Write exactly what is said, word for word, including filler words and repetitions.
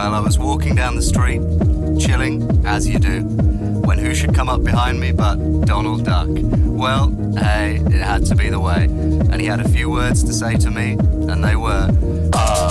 Well, I was walking down the street, chilling, as you do, when who should come up behind me but Donald Duck. Well, hey, it had to be the way. And he had a few words to say to me, and they were, uh,